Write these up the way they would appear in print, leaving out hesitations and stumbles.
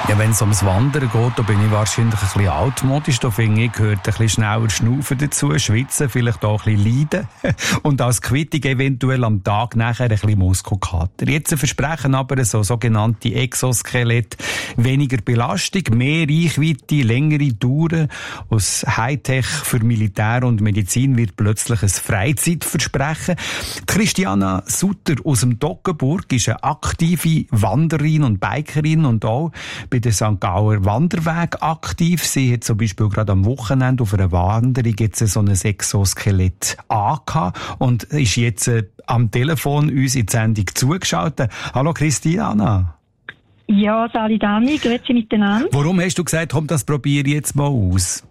Ja, wenn es ums Wandern geht, da bin ich wahrscheinlich ein bisschen altmodisch. Da finde ich, gehört ein bisschen schneller Schnaufen dazu, schwitzen, vielleicht auch ein bisschen leiden. Und als Quittung eventuell am Tag nachher ein bisschen Muskelkater. Jetzt versprechen aber so sogenannte Exoskelett weniger Belastung, mehr Reichweite, längere Touren. Aus Hightech für Militär und Medizin wird plötzlich ein Freizeitversprechen. Christiana Sutter aus dem Toggenburg ist eine aktive Wanderin und Bikerin und auch bei der St. Gauer Wanderweg aktiv. Sie hat zum Beispiel gerade am Wochenende auf einer Wanderung jetzt so ein Exoskelett angehabt und ist jetzt am Telefon uns in die Sendung zugeschaltet. Hallo Christiana. Ja, Sali Dani, grüezi miteinander. Warum hast du gesagt, komm, das probiere ich jetzt mal aus?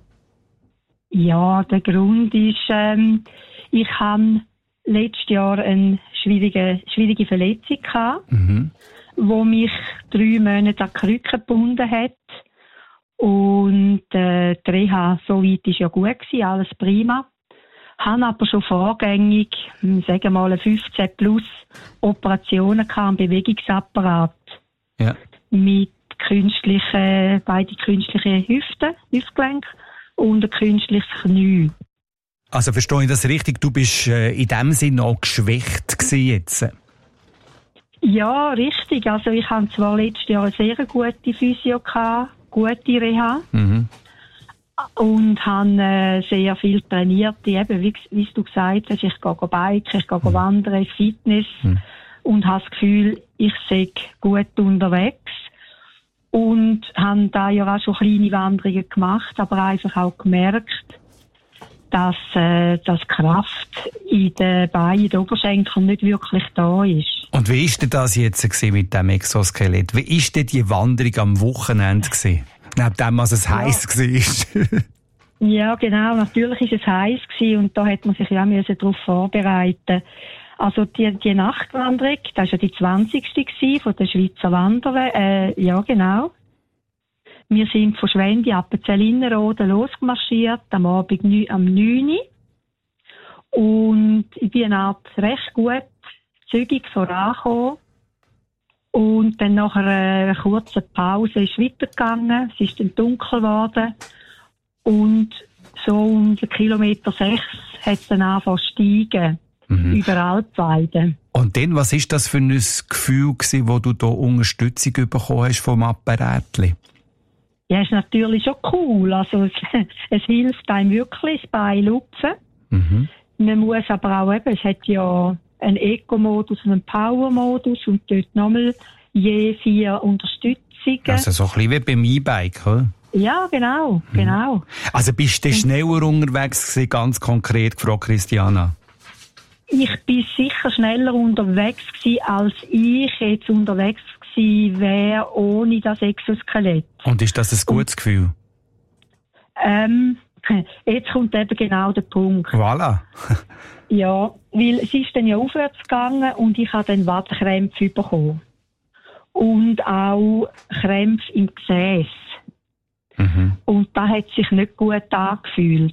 Ja, der Grund ist, ich hatte letztes Jahr eine schwierige Verletzung gehabt, wo mich 3 Monate an die Krücke gebunden hat. Und die Reha, so weit war ja gut gewesen, alles prima. Habe aber schon vorgängig, sagen wir mal, 15 plus Operationen gehabt am Bewegungsapparat. Ja. Mit beide künstliche Hüftgelenke und ein künstliches Knie. Also verstehe ich das richtig? Du bist in dem Sinne auch geschwächt gewesen jetzt? Ja, richtig. Also ich hatte zwar letztes Jahr eine sehr gute Physio gehabt, gute Reha. Und habe sehr viel trainiert. Eben, wie du gesagt hast, ich gehe biken, ich gehe wandern, Fitness. Und habe das Gefühl, ich sei gut unterwegs. Und habe da ja auch schon kleine Wanderungen gemacht, aber einfach auch gemerkt, dass die Kraft in den Beinen, in den Oberschenkeln nicht wirklich da ist. Und wie war denn das jetzt mit dem Exoskelett? Wie war denn die Wanderung am Wochenende gewesen? Neben dem, was es heiß war. Ja, genau. Natürlich war es heiß gewesen und da hat man sich ja darauf vorbereiten. Also die Nachtwanderung, das war ja die 20. von der Schweizer Wanderweg. Ja, genau. Wir sind von Schwendi ab Zellinerode losgemarschiert, am Abend am 9 Uhr. Und ich bin recht gut zügig vorangekommen. Und dann nach einer kurzen Pause ist es weitergegangen. Es ist dann dunkel geworden. Und so um Kilometer 6 hat es dann angefangen zu steigen. Über Alpweiden. Und dann, was war das für ein Gefühl gewesen, wo du da Unterstützung bekommen hast vom Apparatli? Ja, ist natürlich schon cool. Also, es hilft einem wirklich bei Lupfen. Man muss aber auch eben, es hat ja einen Eco-Modus und einen Power-Modus und dort nochmal je 4 Unterstützungen. Also so ein bisschen wie beim E-Bike, oder? Ja, genau. Also bist du schneller unterwegs gewesen, ganz konkret gefragt, Christiana? Ich bin sicher schneller unterwegs gewesen, als ich jetzt unterwegs gewesen wäre ohne das Exoskelett. Und ist das ein gutes Gefühl? Jetzt kommt eben genau der Punkt. Voilà. Ja, weil es ist dann ja aufwärts gegangen und ich habe dann Wadenkrämpfe bekommen. Und auch Krämpfe im Gesäß. Und das hat sich nicht gut angefühlt.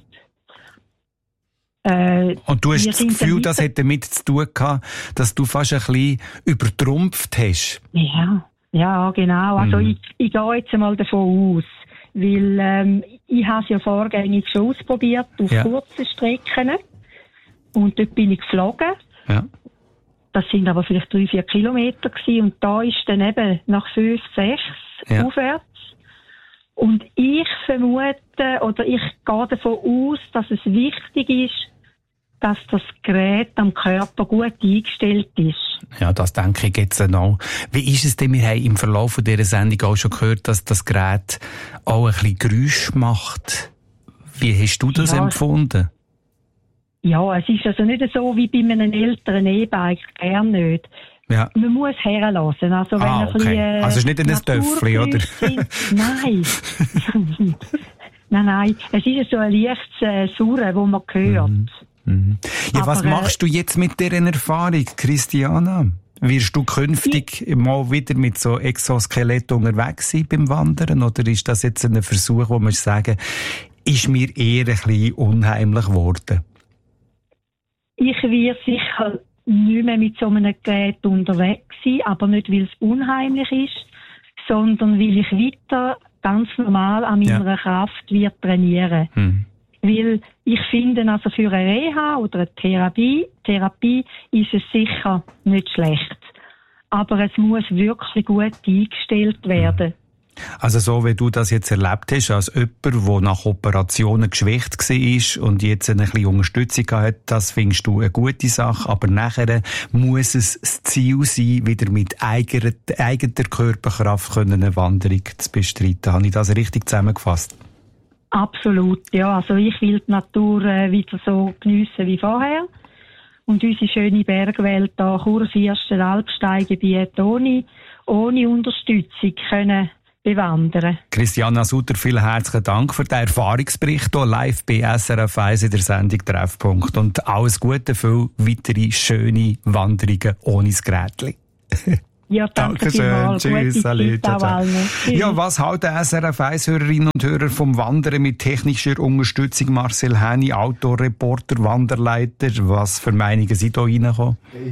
Und du hast das Gefühl, das hätte damit zu tun gehabt, dass du fast ein bisschen übertrumpft hast? Ja, genau. Also ich gehe jetzt einmal davon aus, weil ich habe es ja vorgängig schon ausprobiert auf kurzen Strecken und dort bin ich geflogen. Ja. Das sind aber vielleicht 3-4 Kilometer gewesen und da ist dann eben nach 5, 6 aufwärts. Und ich vermute, oder ich gehe davon aus, dass es wichtig ist, dass das Gerät am Körper gut eingestellt ist. Ja, das denke ich jetzt auch. Wie ist es denn? Wir haben im Verlauf dieser Sendung auch schon gehört, dass das Gerät auch ein bisschen Geräusch macht. Wie hast du das empfunden? Ja, es ist also nicht so wie bei einem älteren E-Bike, gern nicht. Ja. Man muss herlassen. Also, wenn ein bisschen, also es ist nicht ein Töffli, oder? Nein. Nein. Es ist so ein leichtes Surren, das man hört. Ja, was machst du jetzt mit dieser Erfahrung, Christiana? Wirst du künftig mal wieder mit so Exoskelett unterwegs sein beim Wandern? Oder ist das jetzt ein Versuch, wo man sagen, ist mir eher ein bisschen unheimlich geworden? Ich werde sicher nicht mehr mit so einem Gerät unterwegs sein, aber nicht, weil es unheimlich ist, sondern weil ich weiter ganz normal an meiner Kraft wird trainieren. Weil ich finde, also für eine Reha oder eine Therapie ist es sicher nicht schlecht. Aber es muss wirklich gut eingestellt werden. Also so wie du das jetzt erlebt hast, als jemand, der nach Operationen geschwächt war und jetzt eine bisschen Unterstützung hat, das findest du eine gute Sache. Aber nachher muss es das Ziel sein, wieder mit eigener Körperkraft eine Wanderung zu bestreiten. Habe ich das richtig zusammengefasst? Absolut, ja. Also ich will die Natur wieder so geniessen wie vorher. Und unsere schöne Bergwelt hier, Kurfürsten, Alpsteingebiet, ohne Unterstützung können bewandern. Christiana Sutter, vielen herzlichen Dank für den Erfahrungsbericht hier live bei SRF 1 in der Sendung Treffpunkt. Und alles Gute für weitere schöne Wanderungen ohne das Gerätchen. Ja, danke vielmals. Tschüss, salut, ciao, ciao. Ja, was halten SRF 1-Hörerinnen und Hörer vom Wandern mit technischer Unterstützung? Marcel Häni, Outdoor-Reporter, Wanderleiter. Was für Meinungen sind da reingekommen?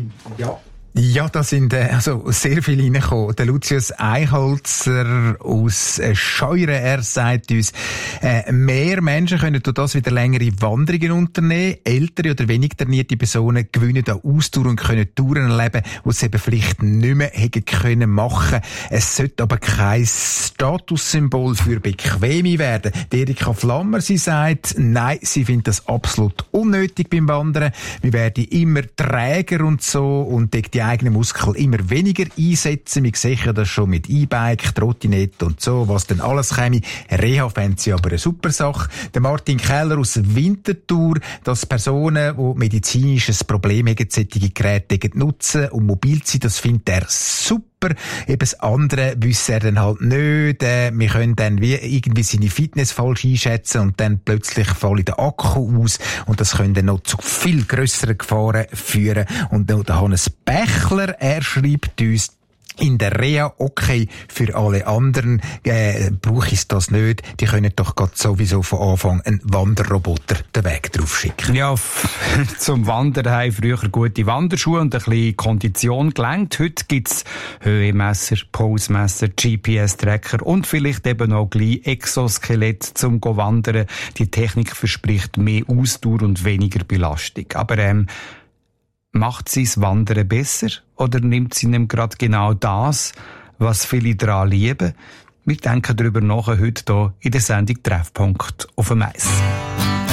Ja, da sind also sehr viele reingekommen. Der Lucius Eichholzer aus Scheuren, er sagt uns, mehr Menschen können durch das wieder längere Wanderungen unternehmen. Ältere oder wenig trainierte Personen gewinnen an Ausdauer und können Touren erleben, die sie eben vielleicht nicht mehr hätten können machen. Es sollte aber kein Statussymbol für Bequeme werden. Erika Flammer, sie sagt, nein, sie findet das absolut unnötig beim Wandern. Wir werden immer träger und so und die eigenen Muskeln immer weniger einsetzen. Wir sehen ja das schon mit E-Bike, Trottinette und so, was denn alles käme. Reha fände sie aber eine super Sache. Der Martin Keller aus Winterthur, dass Personen, die medizinisches Problem haben, solche Geräte nutzen und mobil sind, das findet er super. Eben das andere wüsste er dann halt nicht. Wir können dann wie irgendwie seine Fitness falsch einschätzen und dann plötzlich fällt der Akku aus und das könnte dann noch zu viel grösseren Gefahren führen. Und der Hannes Bächler, er schreibt uns, in der Reha okay, für alle anderen brauche ich das nicht. Die können doch gerade sowieso von Anfang einen Wanderroboter den Weg drauf schicken. Ja, zum Wandern haben früher gute Wanderschuhe und ein bisschen Kondition gelangt. Heute gibt's Höhemesser, Pulsmesser, GPS-Tracker und vielleicht eben auch gleich Exoskelett zum Wandern. Die Technik verspricht mehr Ausdauer und weniger Belastung. Aber macht sie das Wandern besser oder nimmt sie ihm gerade genau das, was viele daran lieben? Wir denken darüber nach heute hier in der Sendung Treffpunkt auf dem Eis.